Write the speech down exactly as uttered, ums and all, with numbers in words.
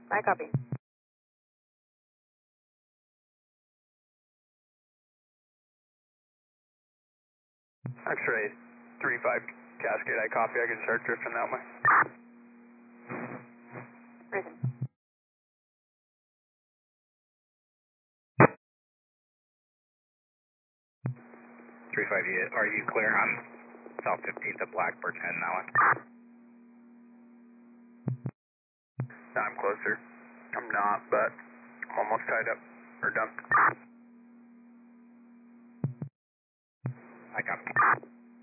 I copy. X-ray three five Cascade, I copy. I can start drifting that way. Risen. three five, are you clear on South fifteenth at Blackbird heading that way? No, I'm closer. I'm not, but I'm almost tied up or done. I got